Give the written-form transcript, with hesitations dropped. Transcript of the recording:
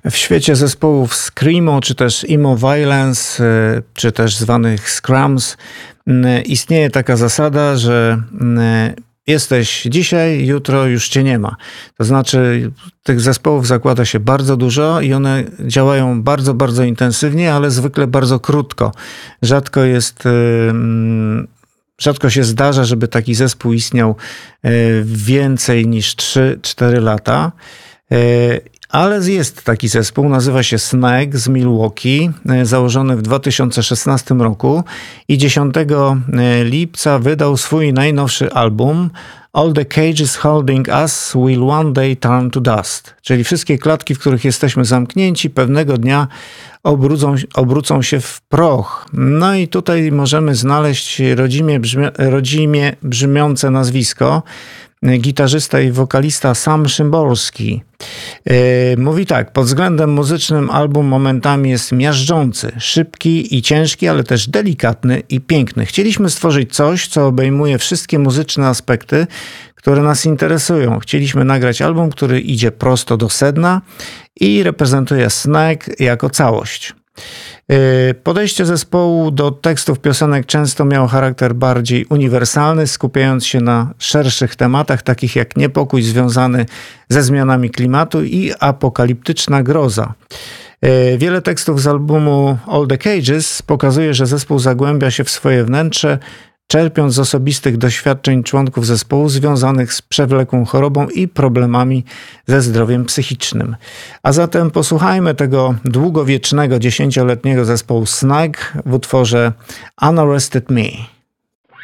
W świecie zespołów screamo, czy też emo violence, czy też zwanych scrums, istnieje taka zasada, że jesteś dzisiaj, jutro już cię nie ma. To znaczy tych zespołów zakłada się bardzo dużo i one działają bardzo, bardzo intensywnie, ale zwykle bardzo krótko. Rzadko się zdarza, żeby taki zespół istniał więcej niż 3-4 lata. Ale jest taki zespół, nazywa się Snag z Milwaukee, założony w 2016 roku i 10 lipca wydał swój najnowszy album All the Cages Holding Us Will One Day Turn to Dust, czyli wszystkie klatki, w których jesteśmy zamknięci, pewnego dnia obrócą się w proch. No i tutaj możemy znaleźć rodzimie brzmiące nazwisko. Gitarzysta i wokalista Sam Szymborski. Mówi tak: pod względem muzycznym album momentami jest miażdżący, szybki i ciężki, ale też delikatny i piękny. Chcieliśmy stworzyć coś, co obejmuje wszystkie muzyczne aspekty, które nas interesują. Chcieliśmy nagrać album, który idzie prosto do sedna i reprezentuje Snag jako całość. Podejście zespołu do tekstów piosenek często miało charakter bardziej uniwersalny, skupiając się na szerszych tematach, takich jak niepokój związany ze zmianami klimatu i apokaliptyczna groza. Wiele tekstów z albumu All the Cages pokazuje, że zespół zagłębia się w swoje wnętrze, czerpiąc z osobistych doświadczeń członków zespołu związanych z przewlekłą chorobą i problemami ze zdrowiem psychicznym. A zatem posłuchajmy tego długowiecznego, 10-letniego zespołu Snag w utworze Unarrested Me.